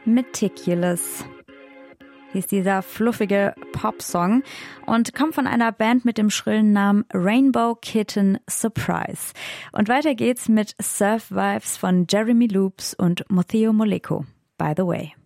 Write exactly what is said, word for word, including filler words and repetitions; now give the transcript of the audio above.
Meticulous hieß dieser fluffige Popsong und kommt von einer Band mit dem schrillen Namen Rainbow Kitten Surprise. Und weiter geht's mit Surf Vibes von Jeremy Loops und Motheo Moleko. By the way.